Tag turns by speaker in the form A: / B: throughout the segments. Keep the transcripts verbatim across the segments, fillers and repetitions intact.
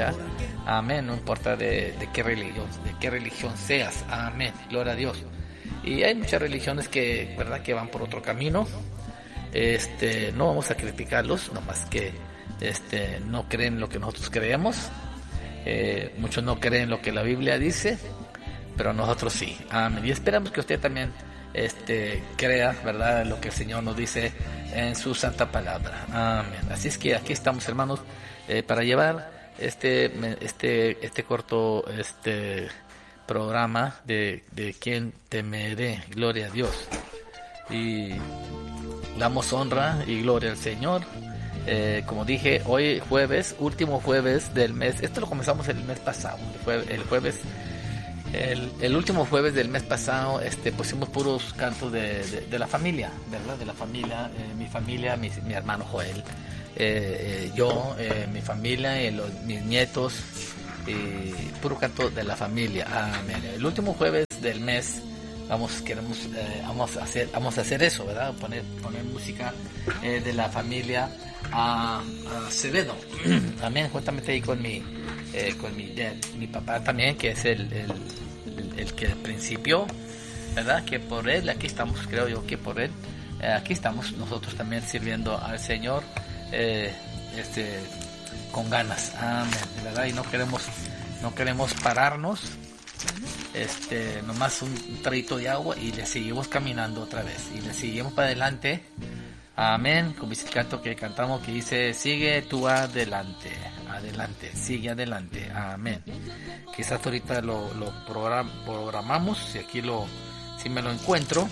A: escucha. Amén. No importa de, de qué religión, de qué religión seas. Amén. Gloria a Dios. Y hay muchas religiones que, verdad, que van por otro camino. Este, no vamos a criticarlos, nomás que este, no creen lo que nosotros creemos. Eh, muchos no creen lo que la Biblia dice, pero nosotros sí. Amén. Y esperamos que usted también este, crea, verdad, lo que el Señor nos dice en su santa palabra. Amén. Así es que aquí estamos, hermanos, eh, para llevar este, este, este corto, este programa de, de quien temeré. Gloria a Dios. Y damos honra y gloria al Señor. Eh, como dije, hoy jueves, último jueves del mes. Esto lo comenzamos el mes pasado, el jueves, el jueves el, el último jueves del mes pasado. Este, pusimos puros cantos de, de, de la familia, verdad, de la familia, eh, mi familia, mi, mi hermano Joel, eh, eh, yo, eh, mi familia, y los, mis nietos, y puro canto de la familia. Amén. El último jueves del mes vamos queremos eh, vamos a hacer vamos a hacer eso, verdad, poner poner música eh, de la familia a, a Acevedo. También justamente ahí con mi eh, con mi de, mi papá también, que es el, el, el, el que principió, verdad, que por él aquí estamos, creo yo que por él eh, aquí estamos nosotros también sirviendo al Señor, eh, este con ganas. Amén, verdad, y no queremos no queremos pararnos. Este, nomás un trayito de agua y le seguimos caminando otra vez y le seguimos para adelante. Amén. Como dice el canto que cantamos, que dice: sigue tú adelante, adelante, sigue adelante. Amén. Quizás ahorita lo, lo program, programamos, si aquí lo, si me lo encuentro.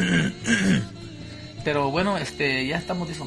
A: Pero bueno, este, ya estamos listos.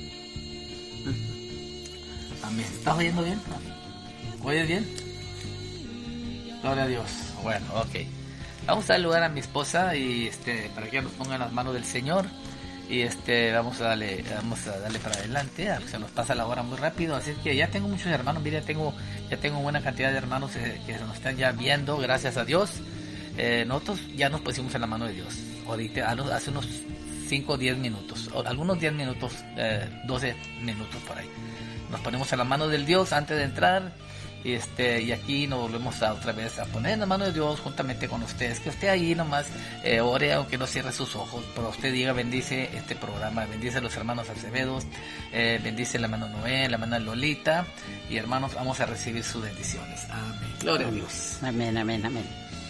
A: Amén. ¿Estás oyendo bien? ¿Oyes bien? Gloria a Dios. Bueno, ok. Vamos a dar lugar a mi esposa y este, para que nos ponga en las manos del Señor. Y este, vamos a darle, vamos a darle para adelante. Se nos pasa la hora muy rápido, así que ya tengo muchos hermanos. Mira, tengo, ya tengo buena cantidad de hermanos eh, que nos están ya viendo, gracias a Dios. Eh, nosotros ya nos pusimos en la mano de Dios. Ahorita, hace unos cinco o diez minutos, o algunos diez minutos, eh, doce minutos por ahí. Nos ponemos en la mano del Dios antes de entrar. Y, este, y aquí nos volvemos a otra vez a poner en la mano de Dios juntamente con ustedes. Que usted ahí nomás eh, ore, aunque no cierre sus ojos, pero usted diga: bendice este programa, bendice a los hermanos Acevedos, eh, bendice a la hermana Noé, la hermana Lolita, y hermanos, vamos a recibir sus bendiciones. Amén. Gloria a Dios.
B: Amén, amén, amén.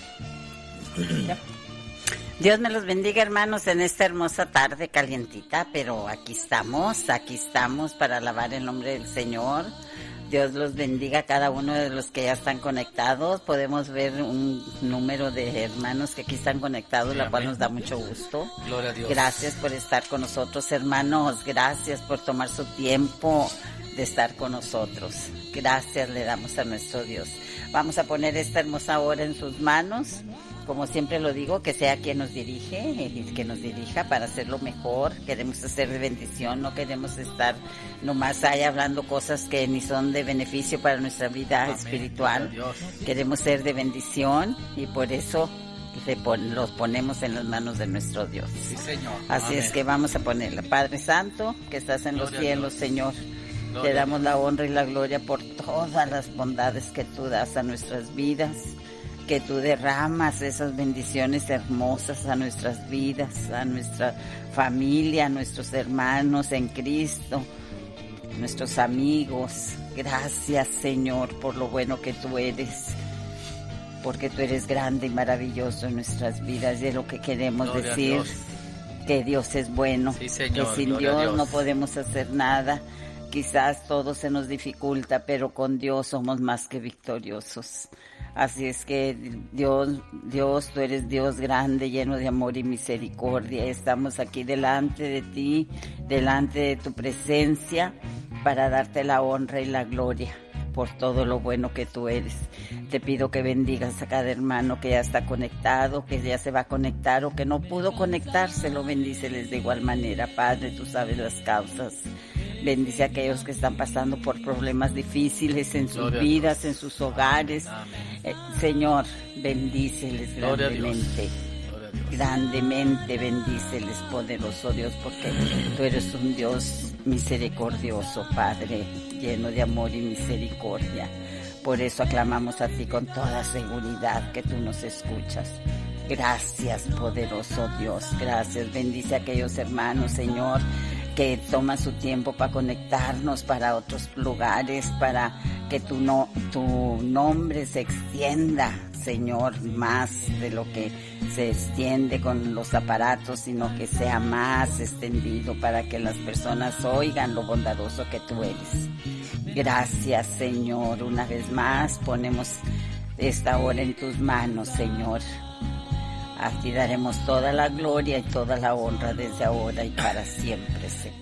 B: Dios me los bendiga, hermanos, en esta hermosa tarde calientita, pero aquí estamos, aquí estamos para alabar el nombre del Señor. Dios los bendiga a cada uno de los que ya están conectados. Podemos ver un número de hermanos que aquí están conectados, sí, la cual nos da mucho gusto.
A: Gloria a Dios.
B: Gracias por estar con nosotros, hermanos. Gracias por tomar su tiempo de estar con nosotros. Gracias le damos a nuestro Dios. Vamos a poner esta hermosa hora en sus manos. Como siempre lo digo, que sea quien nos dirige, el que nos dirija para hacerlo mejor. Queremos hacer de bendición, no queremos estar nomás ahí hablando cosas que ni son de beneficio para nuestra vida. Amén. Espiritual. Queremos ser de bendición y por eso los ponemos en las manos de nuestro Dios.
A: Sí, Señor.
B: Así Amén. Es que vamos a ponerle: Padre Santo, que estás en gloria los cielos, Señor. Gloria. Te damos la honra y la gloria por todas las bondades que tú das a nuestras vidas, que tú derramas esas bendiciones hermosas a nuestras vidas, a nuestra familia, a nuestros hermanos en Cristo, nuestros amigos. Gracias, Señor, por lo bueno que tú eres, porque tú eres grande y maravilloso en nuestras vidas, y es lo que queremos Gloria decir, que Dios es bueno, sí, Señor, que sin Dios, Dios no podemos hacer nada. Quizás todo se nos dificulta, pero con Dios somos más que victoriosos. Así es que Dios, Dios, tú eres Dios grande, lleno de amor y misericordia. Estamos aquí delante de ti, delante de tu presencia, para darte la honra y la gloria por todo lo bueno que tú eres. Te pido que bendigas a cada hermano que ya está conectado, que ya se va a conectar o que no pudo conectarse, lo bendíceles de igual manera. Padre, tú sabes las causas. Bendice a aquellos que están pasando por problemas difíciles en sus Gloria vidas, en sus hogares. Eh, Señor, bendíceles Gloria grandemente. Grandemente bendíceles, poderoso Dios, porque tú eres un Dios misericordioso, Padre, lleno de amor y misericordia. Por eso aclamamos a ti con toda seguridad que tú nos escuchas. Gracias, poderoso Dios. Gracias. Bendice a aquellos hermanos, Señor, que toman su tiempo para conectarnos para otros lugares, para que tu, no, tu nombre se extienda, Señor, más de lo que se extiende con los aparatos, sino que sea más extendido para que las personas oigan lo bondadoso que tú eres. Gracias, Señor. Una vez más ponemos esta hora en tus manos, Señor. A ti daremos toda la gloria y toda la honra desde ahora y para siempre, Señor.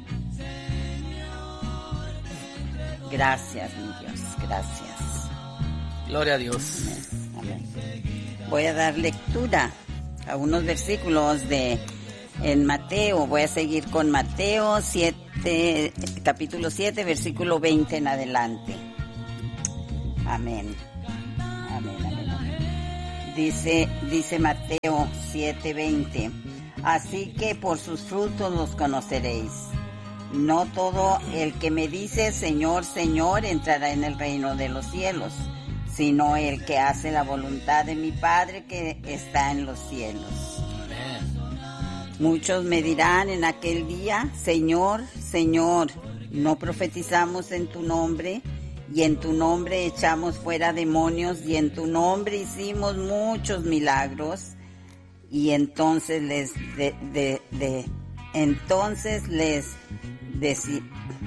B: Gracias, mi Dios, gracias.
A: Gloria a Dios.
B: Amén. Voy a dar lectura a unos versículos de en Mateo. Voy a seguir con Mateo siete, capítulo siete, versículo veinte en adelante. Amén. Amén, amén, amén. Dice, dice Mateo siete veinte. Así que por sus frutos los conoceréis. No todo el que me dice Señor, Señor entrará en el reino de los cielos, sino el que hace la voluntad de mi Padre que está en los cielos. Amén. Muchos me dirán en aquel día, Señor, Señor, ¿no profetizamos en tu nombre? Y en tu nombre echamos fuera demonios, y en tu nombre hicimos muchos milagros. Y entonces les de, de, de entonces les deci,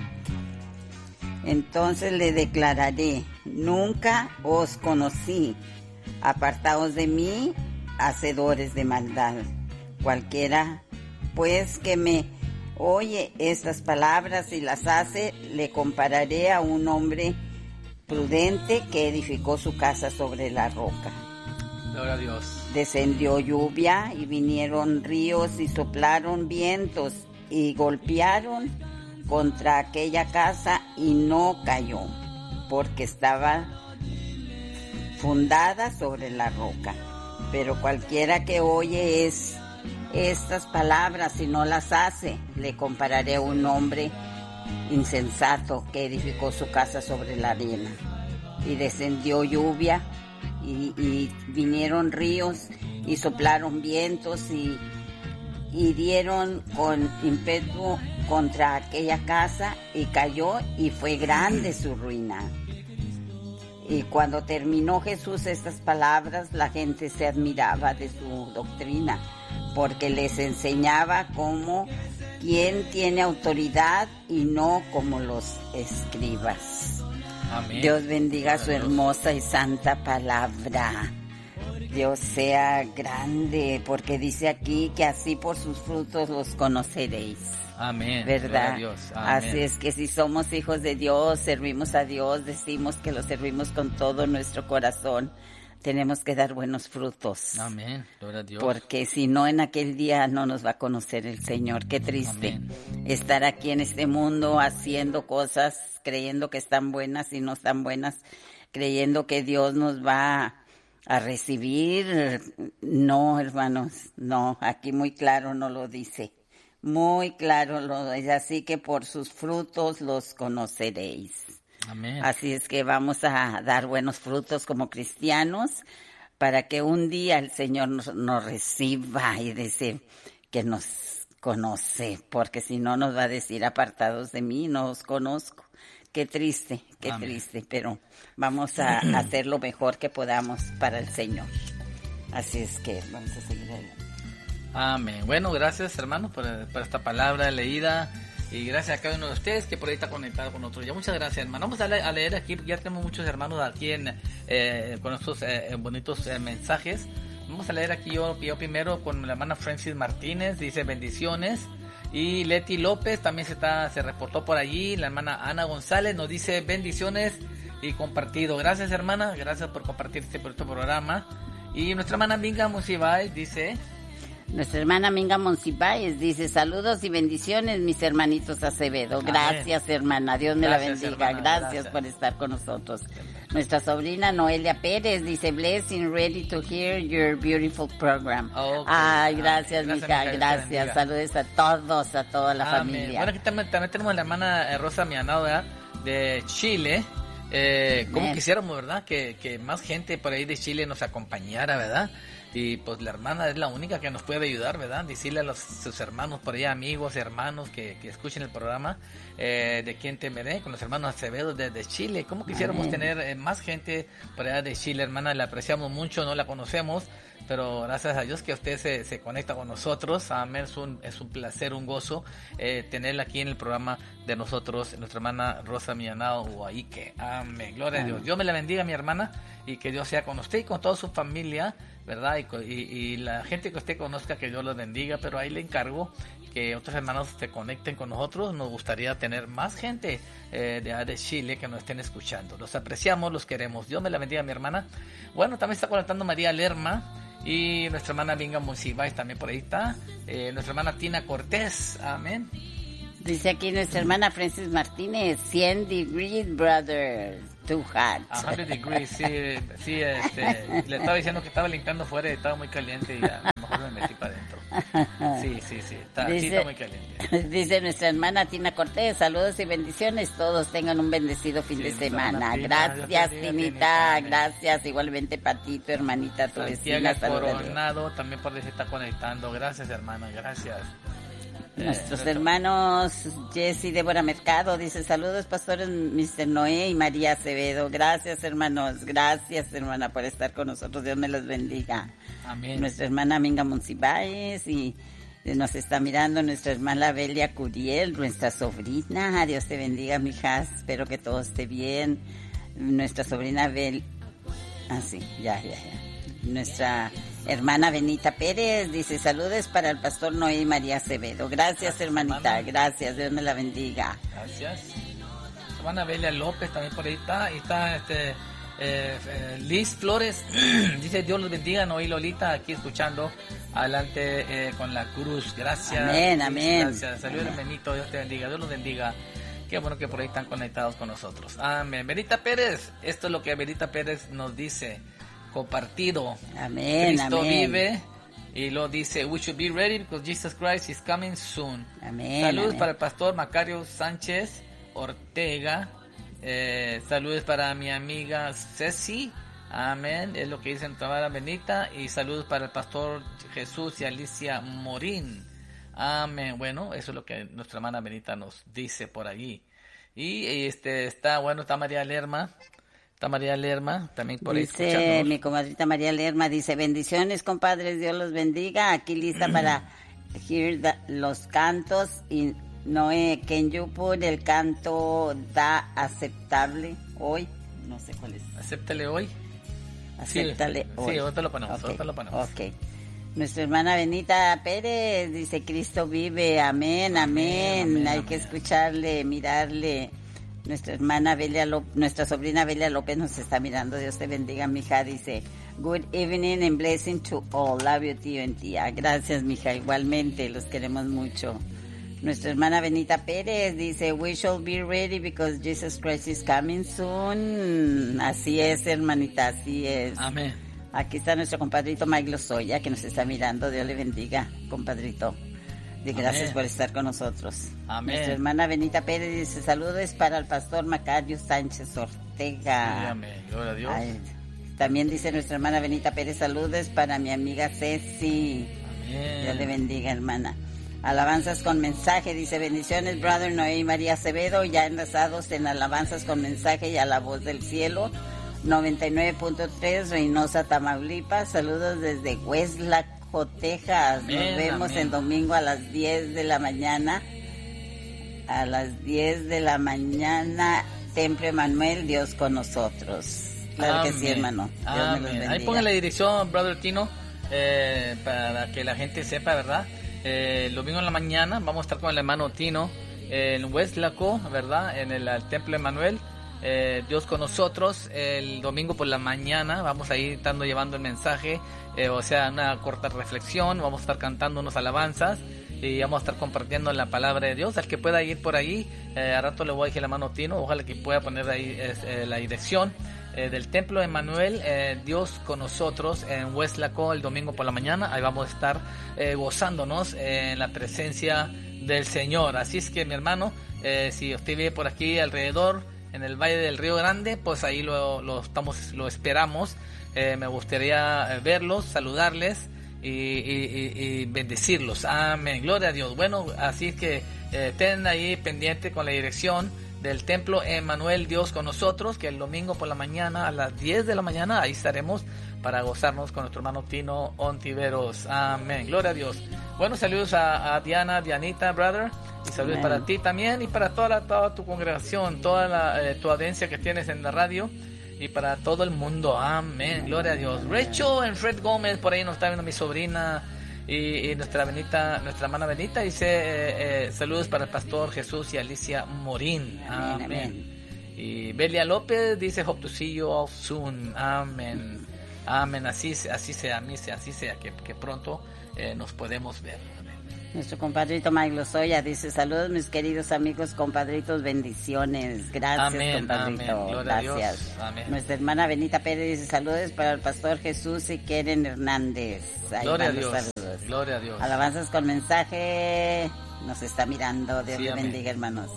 B: entonces le declararé, nunca os conocí, apartaos de mí, hacedores de maldad. Cualquiera pues que me oye estas palabras y las hace, le compararé a un hombre prudente que edificó su casa sobre la roca.
A: Gloria a Dios.
B: Descendió lluvia y vinieron ríos y soplaron vientos y golpearon contra aquella casa y no cayó, porque estaba fundada sobre la roca. Pero cualquiera que oye es estas palabras y no las hace, le compararé a un hombre insensato que edificó su casa sobre la arena. Y descendió lluvia y, y vinieron ríos y soplaron vientos y, y dieron con ímpetu contra aquella casa y cayó y fue grande su ruina. Y cuando terminó Jesús estas palabras, la gente se admiraba de su doctrina, porque les enseñaba como quien tiene autoridad y no como los escribas. Amén. Dios bendiga su hermosa y santa palabra. Dios sea grande, porque dice aquí que así por sus frutos los conoceréis.
A: Amén.
B: ¿Verdad?
A: Dios. Amén.
B: Así es que si somos hijos de Dios, servimos a Dios, decimos que lo servimos con todo nuestro corazón, tenemos que dar buenos frutos.
A: Amén. Gloria a Dios.
B: Porque si no, en aquel día no nos va a conocer el Señor. Qué triste. Amén. Estar aquí en este mundo haciendo cosas, creyendo que están buenas y no están buenas, creyendo que Dios nos va a recibir. No, hermanos, no. Aquí muy claro no lo dice. Muy claro lo dice. Así que por sus frutos los conoceréis.
A: Amén.
B: Así es que vamos a dar buenos frutos como cristianos para que un día el Señor nos, nos reciba y dice que nos conoce, porque si no nos va a decir apartados de mí, no os conozco. Qué triste, qué Amén. Triste, pero vamos a hacer lo mejor que podamos para el Señor. Así es que vamos a seguir adelante.
A: Amén. Bueno, gracias hermanos por, por esta palabra leída. Y gracias a cada uno de ustedes que por ahí está conectado con nosotros. Ya muchas gracias, hermano. Vamos a leer, a leer aquí, ya tenemos muchos hermanos aquí en, eh, con estos eh, bonitos eh, mensajes. Vamos a leer aquí yo, yo primero con la hermana Francis Martínez, dice bendiciones. Y Leti López también se está se reportó por allí. La hermana Ana González nos dice bendiciones y compartido. Gracias, hermana, gracias por compartir este, por este programa. Y nuestra hermana Minga Musibay dice...
B: Nuestra hermana Minga Monsiváis dice, saludos y bendiciones, mis hermanitos Acevedo. Gracias, Amén. Hermana, Dios me gracias, la bendiga. Hermana, gracias, gracias por estar con nosotros. Nuestra sobrina Noelia Pérez dice, blessing, ready to hear your beautiful program. Okay. Ay, gracias, Amén. Mija, gracias. gracias. Saludos a todos, a toda la Amén. Familia.
A: Bueno, aquí también, también tenemos a la hermana Rosa Mianao, ¿verdad? De Chile. Eh, como quisiéramos, ¿verdad? Que, que más gente por ahí de Chile nos acompañara, ¿verdad? Y pues la hermana es la única que nos puede ayudar, ¿verdad? Decirle a los, sus hermanos por ahí, amigos y hermanos que, que escuchen el programa, eh, de Quien Temeré, con los hermanos Acevedo desde Chile. ¿Cómo quisiéramos Amén. tener eh, más gente por allá de Chile, hermana? La apreciamos mucho, no la conocemos, pero gracias a Dios que usted se, se conecta con nosotros. Amén, es un, es un placer, un gozo eh, tenerla aquí en el programa de nosotros, nuestra hermana Rosa Millanao Huayque. Amén, gloria Amén. a Dios. Dios me la bendiga, mi hermana, y que Dios sea con usted y con toda su familia, ¿verdad? Y, y, y la gente que usted conozca, que Dios los bendiga, pero ahí le encargo que otros hermanos se conecten con nosotros. Nos gustaría tener más gente eh, de, de Chile que nos estén escuchando. Los apreciamos, los queremos. Dios me la bendiga, mi hermana. Bueno, también está conectando María Lerma. Y nuestra hermana Vinga Monsiváis también por ahí está. Eh, nuestra hermana Tina Cortés. Amén.
B: Dice aquí nuestra hermana Francis Martínez, cien degrees, brother, too hot.
A: cien degrees, sí, sí, este, le estaba diciendo que estaba limpiando fuera y estaba muy caliente y a lo mejor me metí para adentro. Sí, sí, sí, está, dice, sí está muy caliente.
B: Dice nuestra hermana Tina Cortés, saludos y bendiciones, todos tengan un bendecido fin sí, de semana. Tina, gracias, Tinita, Tinita, gracias, igualmente Patito, hermanita, tu vecina.
A: Coronado, también por ahí se está conectando, gracias hermana, gracias.
B: Nuestros eh, hermanos Jesse y Débora Mercado dice saludos pastores mister Noé y María Acevedo. Gracias hermanos, gracias hermana por estar con nosotros, Dios me los bendiga.
A: Amén.
B: Nuestra hermana Minga Monsiváis y nos está mirando nuestra hermana Belia Curiel, nuestra sobrina. Dios te bendiga, mija, espero que todo esté bien. Nuestra sobrina Bel, ah sí, ya, ya, ya. Nuestra hermana Benita Pérez dice saludos para el pastor Noé y María Acevedo. Gracias, gracias hermanita, hermana. Gracias, Dios me la bendiga.
A: Gracias. Hermana Belia López también por ahí está. Y está este, eh, eh, Liz Flores, dice Dios los bendiga, Noé Lolita, aquí escuchando adelante eh, con la cruz. Gracias.
B: Amén,
A: Liz,
B: amén.
A: Gracias. Saludos, Benito, Dios te bendiga, Dios los bendiga. Qué bueno que por ahí están conectados con nosotros. Amén. Benita Pérez, esto es lo que Benita Pérez nos dice. Compartido.
B: Amén,
A: Cristo
B: amén.
A: vive y lo dice, we should be ready because Jesus Christ is coming soon.
B: Amén.
A: Saludos
B: amén.
A: para el pastor Macario Sánchez Ortega. Eh, saludos para mi amiga Ceci. Amén. Es lo que dice nuestra hermana Benita. Y saludos para el pastor Jesús y Alicia Morín. Amén. Bueno, eso es lo que nuestra hermana Benita nos dice por allí. Y este está, bueno, está María Lerma. Está María Lerma, también por ahí
B: dice mi comadrita María Lerma, dice bendiciones compadres, Dios los bendiga, aquí lista para hear the, los cantos y Noé, can you put el canto da aceptable hoy? No sé cuál es.
A: Acéptale hoy.
B: Acéptale
A: sí,
B: hoy.
A: Sí, ahorita lo ponemos,
B: okay.
A: ahorita lo ponemos.
B: Ok. Nuestra hermana Benita Pérez dice Cristo vive, amén, amén, amén, amén hay amén. que escucharle, mirarle. Nuestra hermana Belia López, nuestra sobrina Belia López nos está mirando. Dios te bendiga, mija. Dice, good evening and blessing to all. Love you, tío y tía. Gracias, mija. Igualmente, los queremos mucho. Nuestra hermana Benita Pérez dice, we shall be ready because Jesus Christ is coming soon. Así es, hermanita, así es.
A: Amén.
B: Aquí está nuestro compadrito Mike Lozoya que nos está mirando. Dios le bendiga, compadrito. Y gracias Amén. Por estar con nosotros.
A: Amén.
B: Nuestra hermana Benita Pérez dice saludos para el pastor Macario Sánchez Ortega.
A: Sí, amén. Gloria a Dios. Ay,
B: también dice nuestra hermana Benita Pérez saludos para mi amiga Ceci.
A: Amén.
B: Dios le bendiga, hermana. Alabanzas con mensaje, dice bendiciones, brother Noé y María Acevedo, ya enlazados en alabanzas con mensaje y a la voz del cielo. noventa y nueve punto tres, Reynosa, Tamaulipas. Saludos desde Hueslac, Texas. Nos amén, vemos amén. El domingo a las diez de la mañana. A las diez de la mañana, Templo Emanuel, Dios con nosotros. Claro amén. Que sí, hermano. Dios amén. Me los bendiga.
A: Ahí pongan la dirección, brother Tino, eh, para que la gente sepa, ¿verdad? Eh, el domingo en la mañana vamos a estar con el hermano Tino eh, en Hueslaco, ¿verdad? En el, el Templo Emanuel. Eh, Dios con nosotros. El domingo por la mañana vamos a ir estando llevando el mensaje, eh, o sea, una corta reflexión, vamos a estar cantando unas alabanzas y vamos a estar compartiendo la palabra de Dios. Al que pueda ir por ahí, eh, a rato le voy a decir a la mano Tino, ojalá que pueda poner ahí eh, la dirección eh, del Templo de Emanuel, eh, Dios con nosotros en Hueslaco el domingo por la mañana. Ahí vamos a estar eh, gozándonos eh, en la presencia del Señor. Así es que mi hermano, eh, si usted vive por aquí alrededor, en el Valle del Río Grande, pues ahí lo, lo estamos, lo esperamos. Eh, me gustaría verlos, saludarles y, y, y, y bendecirlos. Amén, gloria a Dios. Bueno, así que eh, estén ahí pendiente con la dirección del templo Emmanuel, Dios con nosotros, que el domingo por la mañana a las diez de la mañana ahí estaremos para gozarnos con nuestro hermano Tino Ontiveros. Amén, gloria a Dios. Bueno, saludos a, a Diana, Dianita, brother, y saludos Amén. Para ti también y para toda, la, toda tu congregación, toda la, eh, tu audiencia que tienes en la radio y para todo el mundo. Amén, gloria a Dios. Rachel and Fred Gómez, por ahí nos está viendo mi sobrina y, y nuestra Benita, nuestra hermana Benita, dice eh, eh, saludos para el pastor Jesús y Alicia Morín. Amén, amén. Amén. Y Belia López dice hope to see you all soon. Amén, amén, así, así sea, así sea, que, que pronto eh, nos podemos ver.
B: Nuestro compadrito Mike Lozoya dice saludos mis queridos amigos, compadritos, bendiciones. Gracias, amén, compadrito. Amén. Gracias. Amén. Nuestra hermana Benita Pérez dice saludos para el pastor Jesús y Keren Hernández. Ahí
A: Gloria a Dios. Saludos. Gloria a Dios.
B: Alabanzas con mensaje. Nos está mirando. Dios sí, le bendiga, hermanos.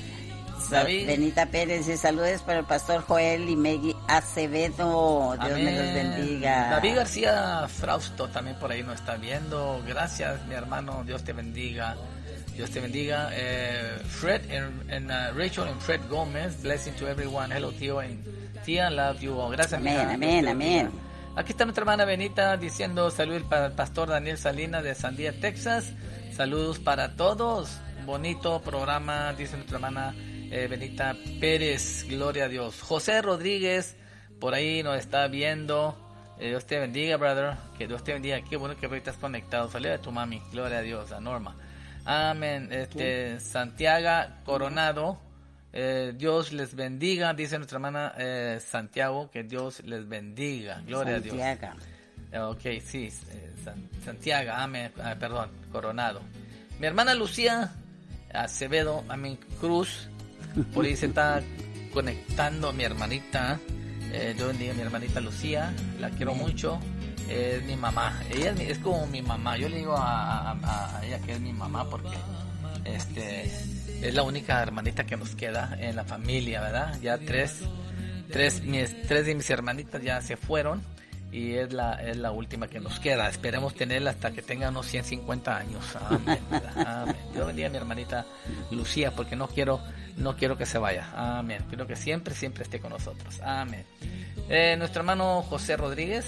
B: David. Benita Pérez dice saludos para el pastor Joel y Meggy Acevedo. Dios Amén. Me los bendiga.
A: David García Frausto también por ahí nos está viendo. Gracias, mi hermano. Dios te bendiga. Dios te bendiga. Eh, Fred and, and uh, Rachel and Fred Gómez. Blessing to everyone. Hello, tío. And tía, love you all. Gracias,
B: amén, mija. Amén, amén.
A: Aquí está nuestra hermana Benita diciendo saludos para el pastor Daniel Salinas de Sandia, Texas. Saludos para todos. Bonito programa, dice nuestra hermana Eh, Benita Pérez, gloria a Dios. José Rodríguez, por ahí nos está viendo. Eh, Dios te bendiga, brother. Que Dios te bendiga. Qué bueno que ahorita estás conectado. Saluda a tu mami, gloria a Dios, a Norma. Amén. Este, Santiago Coronado, eh, Dios les bendiga, dice nuestra hermana eh, Santiago, que Dios les bendiga, gloria Santiago. A Dios. Eh, ok, sí, eh, San, Santiago, amén, ah, perdón, Coronado. Mi hermana Lucía Acevedo, amén, Cruz. Por ahí se está conectando mi hermanita. Eh, yo bendiga a mi hermanita Lucía. La quiero mucho. Es mi mamá. Ella es, mi, es como mi mamá. Yo le digo a, a, a ella que es mi mamá porque este es la única hermanita que nos queda en la familia, ¿verdad? Ya tres, tres, mis, tres de mis hermanitas ya se fueron. Y es la, es la última que nos queda. Esperemos tenerla hasta que tenga unos ciento cincuenta años. Amén, amén. Yo bendiga a mi hermanita Lucía porque no quiero, no quiero que se vaya. Amén. Quiero que siempre, siempre esté con nosotros. Amén. Eh, nuestro hermano José Rodríguez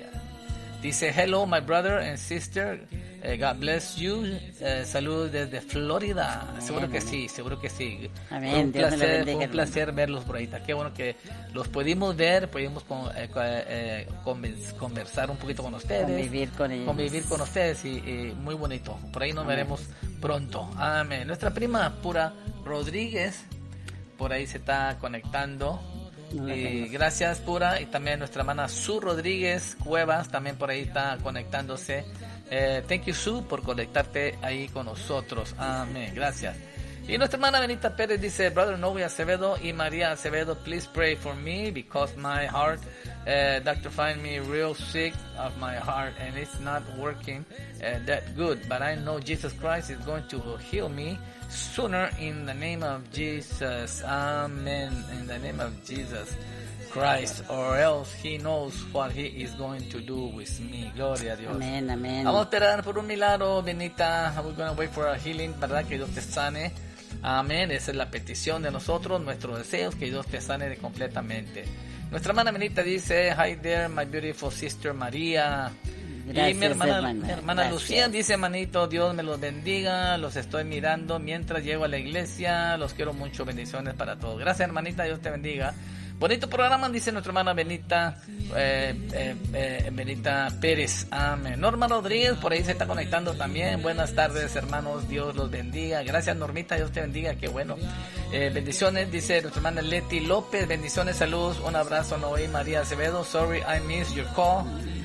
A: dice, hello my brother and sister. Uh, God bless you. Uh, saludos desde Florida. Amén, seguro amén. Que sí, seguro que sí.
B: Amén.
A: Fue un
B: Dios
A: placer,
B: bendiga,
A: fue un placer verlos por ahí. Qué bueno que los pudimos ver, pudimos con, eh, eh, conversar un poquito con ustedes.
B: Convivir con ellos.
A: Convivir con ustedes y, y muy bonito. Por ahí nos amén. Veremos pronto. Amén. Nuestra prima Pura Rodríguez por ahí se está conectando. No y gracias Pura, y también nuestra hermana Su Rodríguez Cuevas también por ahí está conectándose. Eh, thank you Su por conectarte ahí con nosotros. Amén, gracias. Y nuestra hermana Benita Pérez dice, brother Novi Acevedo y María Acevedo, please pray for me because my heart, uh, doctor find me real sick of my heart and it's not working uh, that good, but I know Jesus Christ is going to heal me sooner in the name of Jesus. Amen. In the name of Jesus Christ, or else he knows what he is going to do with me. Gloria a Dios.
B: Amén, amén.
A: Vamos a esperar por un milagro, Benita. We're going to wait for a healing, ¿verdad? Que Dios te sane. Amén. Esa es la petición de nosotros, nuestros deseos, que Dios te sane de completamente. Nuestra hermana Benita dice, hi there, my beautiful sister María. Gracias, y mi hermana, hermana. Mi hermana Lucía dice, manito, Dios me los bendiga, los estoy mirando mientras llego a la iglesia, los quiero mucho, bendiciones para todos. Gracias, hermanita, Dios te bendiga. Bonito programa, dice nuestra hermana Benita, eh, eh, eh, Benita Pérez. Amén. Norma Rodríguez, por ahí se está conectando también. Buenas tardes, hermanos, Dios los bendiga. Gracias, Normita, Dios te bendiga, qué bueno. Eh, bendiciones, dice nuestra hermana Leti López, bendiciones, saludos, un abrazo, Noé María Acevedo. Sorry, I missed your call.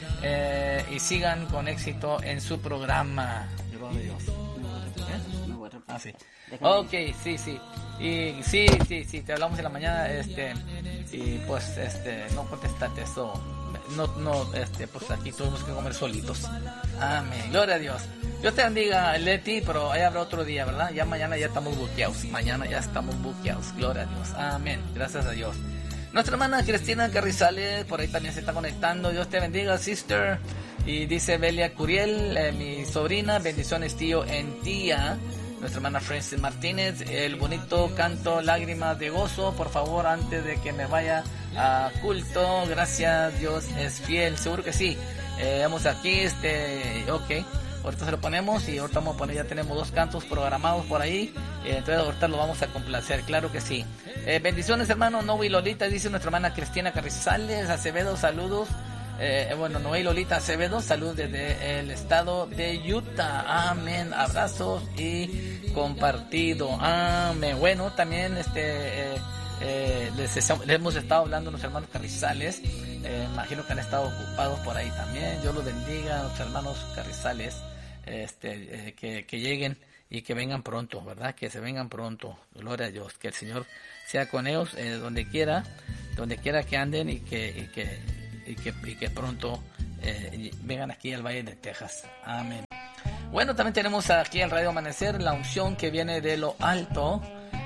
A: Eh, y sigan con éxito en su programa. Gloria a Dios. ¿Eh? Ah, sí. Ok, sí, sí. Y sí, sí, sí, te hablamos en la mañana, este, y pues, este, no contestaste eso. No, no, este, pues aquí tuvimos que comer solitos. Amén, gloria a Dios. Dios te bendiga, Leti, pero ahí habrá otro día, ¿verdad? Ya mañana ya estamos buqueados. Mañana ya estamos buqueados. Gloria a Dios. Amén. Gracias a Dios. Nuestra hermana Cristina Carrizales, por ahí también se está conectando. Dios te bendiga, sister. Y dice Belia Curiel, eh, mi sobrina, bendiciones, tío, en tía. Nuestra hermana Francis Martínez, el bonito canto Lágrimas de Gozo, por favor, antes de que me vaya a culto. Gracias, Dios es fiel. Seguro que sí. Eh, vamos aquí, este, ok. Ahorita se lo ponemos y ahorita vamos a poner, ya tenemos dos cantos programados por ahí, eh, entonces ahorita lo vamos a complacer, claro que sí. Eh, bendiciones, hermano Noé y Lolita, dice nuestra hermana Cristina Carrizales Acevedo, saludos. Eh, bueno, Noé y Lolita Acevedo, saludos desde el estado de Utah. Amén, abrazos y compartido. Amén. Bueno, también este... Eh, Eh, les, les hemos estado hablando a nuestros hermanos Carrizales, eh, imagino que han estado ocupados por ahí también. Dios los bendiga a nuestros hermanos Carrizales, este, eh, que, que lleguen y que vengan pronto, ¿verdad? Que se vengan pronto, gloria a Dios, que el Señor sea con ellos eh, donde quiera, donde quiera que anden y que, y que, y que, y que pronto eh, vengan aquí al Valle de Texas. Amén. Bueno, también tenemos aquí al Radio Amanecer la unción que viene de lo alto.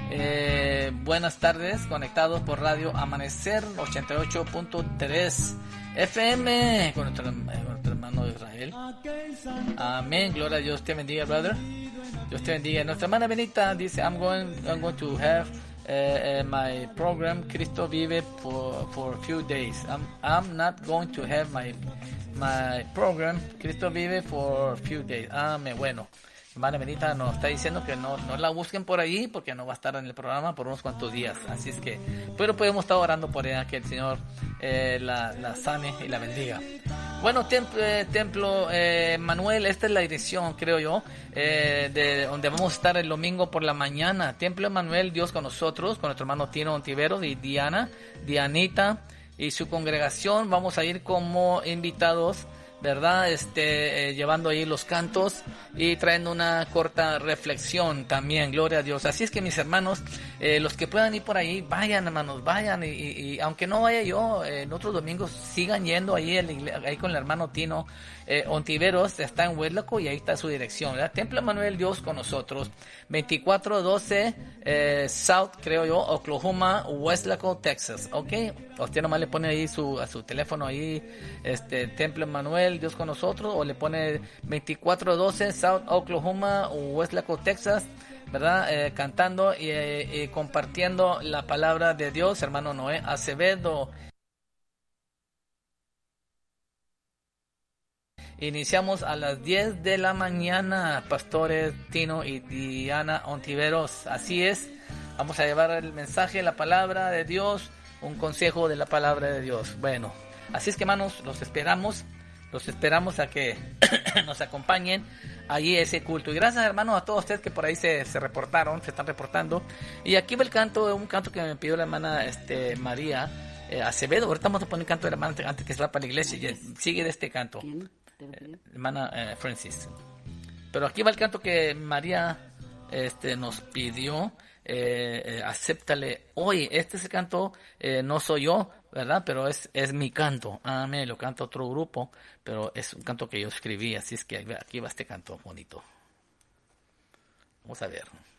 A: Eh, buenas tardes, conectados por Radio Amanecer ochenta y ocho punto tres F M con nuestro, eh, con nuestro hermano Israel. Amén, gloria a Dios, te bendiga, brother. Dios te bendiga. Nuestra hermana Benita dice, I'm going, I'm going to have uh, uh, my program Cristo Vive for, for a few days. I'm, I'm not going to have my, my program Cristo Vive for a few days. Amén, bueno. Hermana Benita nos está diciendo que no, no la busquen por allí porque no va a estar en el programa por unos cuantos días. Así es que, pero podemos estar orando por ella, que el Señor eh, la, la sane y la bendiga. Bueno, templo, eh, templo eh, Manuel, esta es la dirección, creo yo, eh, de donde vamos a estar el domingo por la mañana. Templo Manuel, Dios con nosotros, con nuestro hermano Tino Ontiveros y Diana, Dianita y su congregación. Vamos a ir como invitados, ¿verdad? Este, eh, llevando ahí los cantos y trayendo una corta reflexión también, gloria a Dios. Así es que mis hermanos, eh, los que puedan ir por ahí, vayan, hermanos, vayan y, y, y aunque no vaya yo, eh, en otros domingos sigan yendo ahí, el, ahí con el hermano Tino eh, Ontiveros, está en Huérlaco y ahí está su dirección, ¿verdad? Templo Manuel, Dios con nosotros, veinticuatro doce eh, South, creo yo, Oklahoma, Westlaco, Texas, ¿ok? Usted nomás le pone ahí su, a su teléfono ahí, este, Templo Manuel, Dios con nosotros, o le pone veinticuatro doce South Oklahoma, Westlaco, Texas, ¿verdad? Eh, cantando y, eh, y compartiendo la palabra de Dios, hermano Noé Acevedo. Iniciamos a las diez de la mañana, pastores Tino y Diana Ontiveros. Así es, vamos a llevar el mensaje, la palabra de Dios, un consejo de la palabra de Dios. Bueno, así es que hermanos, los esperamos, los esperamos a que nos acompañen allí ese culto. Y gracias, hermanos, a todos ustedes que por ahí se, se reportaron, se están reportando. Y aquí va el canto, un canto que me pidió la hermana este, María eh, Acevedo. Ahorita vamos a poner el canto de la hermana antes que se va para la iglesia. Y sigue de este canto, eh, hermana eh, Francis. Pero aquí va el canto que María este, nos pidió. Eh, eh, acéptale hoy. Este es el canto, eh, no soy yo, ¿verdad? Pero es, es mi canto. Amén. Lo canta otro grupo, pero es un canto que yo escribí. Así es que aquí va este canto bonito. Vamos a ver.